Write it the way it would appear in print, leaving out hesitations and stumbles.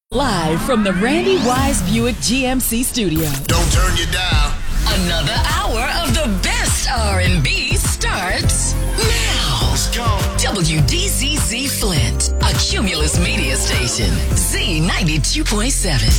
Live from the Randy Wise Buick GMC studio. Don't turn you down. Another hour of the best R&B starts now. Let's go. WDZZ Flint, a Cumulus media station. Z92.7.